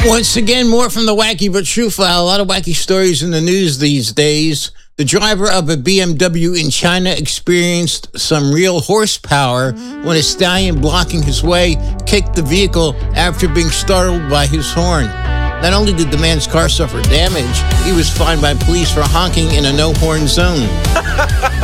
Once again, more from the Wacky But True File. A lot of wacky stories in the news these days. The driver of a BMW in China experienced some real horsepower when a stallion blocking his way kicked the vehicle after being startled by his horn. Not only did the man's car suffer damage, he was fined by police for honking in a no-horn zone.